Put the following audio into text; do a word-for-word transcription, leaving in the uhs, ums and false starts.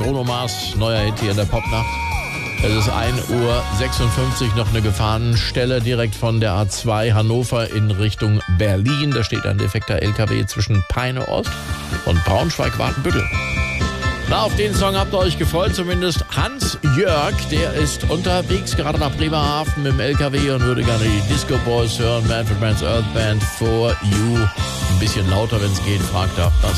Bruno Mars, neuer Hit hier in der Popnacht. Es ist ein Uhr sechsundfünfzig, noch eine Gefahrenstelle direkt von der A zwei Hannover in Richtung Berlin. Da steht ein defekter L K W zwischen Peine Ost und Braunschweig-Wartenbüttel. Na, auf den Song habt ihr euch gefreut, zumindest Hans Jörg, der ist unterwegs, gerade nach Bremerhaven mit dem L K W und würde gerne die Disco Boys hören, Manfred Mann's Earth Band, For You. Ein bisschen lauter, wenn es geht, fragt er. Das